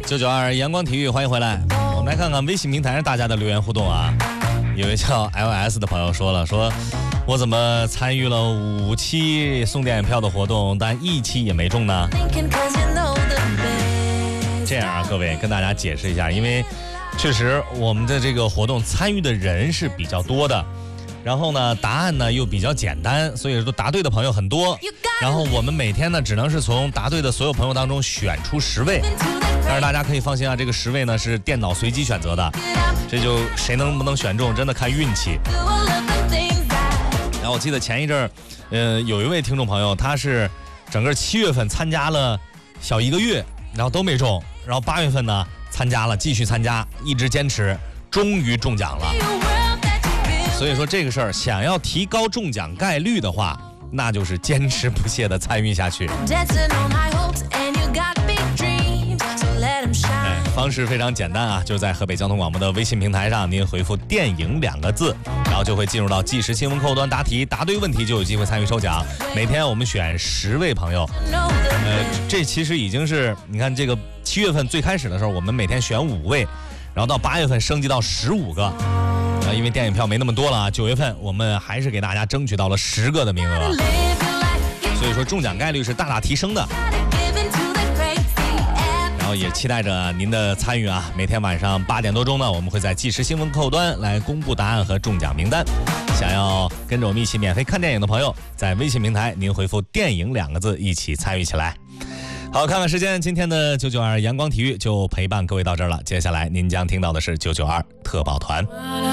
992阳光体育，欢迎回来。我们来看看微信平台上大家的留言互动啊。有位叫 LS 的朋友说了，说我怎么参与了5期送电影票的活动，但1期也没中呢？这样啊，各位跟大家解释一下，因为确实我们的这个活动参与的人是比较多的，然后呢答案呢又比较简单，所以说答对的朋友很多，然后我们每天呢只能是从答对的所有朋友当中选出10位，但是大家可以放心啊，这个10位呢是电脑随机选择的，这就谁能不能选中真的看运气。然后我记得前一阵有一位听众朋友，他是整个7月份参加了小1个月，然后都没中，然后8月份呢继续参加，一直坚持，终于中奖了。所以说这个事儿想要提高中奖概率的话，那就是坚持不懈的参与下去。方式非常简单啊，就是在河北交通广播的微信平台上，您回复电影2个字，然后就会进入到即时新闻客户端答题，答对问题就有机会参与抽奖。每天我们选10位朋友，这其实已经是你看这个7月份最开始的时候，我们每天选5位，然后到8月份升级到15个。因为电影票没那么多了啊，9月份我们还是给大家争取到了10个的名额，所以说中奖概率是大大提升的。然后也期待着您的参与啊！每天晚上8点多钟呢，我们会在即时新闻客户端来公布答案和中奖名单。想要跟着我们一起免费看电影的朋友，在微信平台您回复电影2个字一起参与起来。好，看看时间，今天的992阳光体育就陪伴各位到这儿了。接下来您将听到的是992特报团。